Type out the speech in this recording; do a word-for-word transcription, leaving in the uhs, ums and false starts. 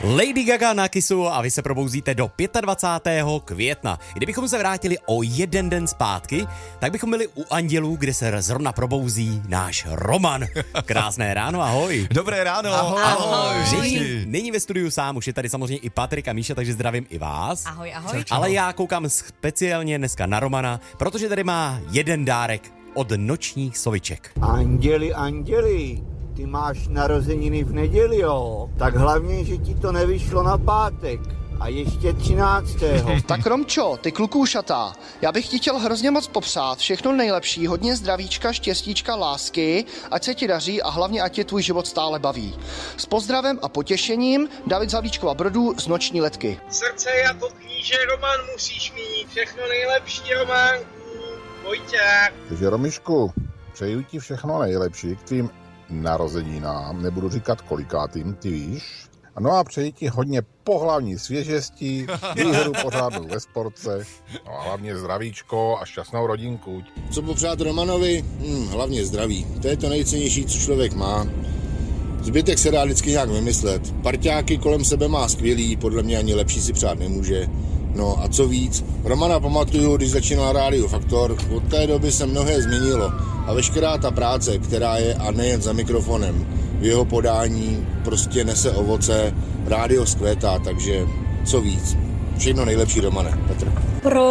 Lady Gaga na Kissu a vy se probouzíte do dvacátého pátého května. Kdybychom se vrátili o jeden den zpátky, tak bychom byli u Andělů, kde se zrovna probouzí náš Roman. Krásné ráno, ahoj. Dobré ráno. Ahoj. Ahoj. Není, není ve studiu sám, už je tady samozřejmě i Patrik a Míša, takže zdravím i vás. Ahoj, ahoj. Ale já koukám speciálně dneska na Romana, protože tady má jeden dárek od Nočních soviček. Anděli, anděli, ty máš narozeniny v neděli, jo? Tak hlavně, že ti to nevyšlo na pátek. A ještě třináctého Tak Romčo, ty klukůšatá, já bych ti chtěl hrozně moc popřát všechno nejlepší, hodně zdravíčka, štěstíčka, lásky, ať se ti daří a hlavně ať tě tvůj život stále baví. S pozdravem a potěšením, David z Havlíčkova Brodu z Noční letky. Srdce jako kníže Roman musíš mít, všechno nejlepší, Románku, Vojťák. Takže Romišku, přeju ti všechno nejlepší k tvým narozeninám, nebudu říkat kolikátým, ty víš. No a přeji ti hodně pohlavní svěžestí, výhru pořádnou ve sportce, no a hlavně zdravíčko a šťastnou rodinku. Co popřát Romanovi? Hm, hlavně zdraví. To je to nejcennější, co člověk má. Zbytek se dá vždycky nějak vymyslet. Parťáky kolem sebe má skvělý, podle mě ani lepší si přát nemůže. No a co víc, Romana pamatuju, když začínal Rádio Faktor, od té doby se mnohé změnilo a veškerá ta práce, která je a nejen za mikrofonem, v jeho podání prostě nese ovoce, rádio zkvétá, takže co víc. Všechno nejlepší, Romane. Petr. Pro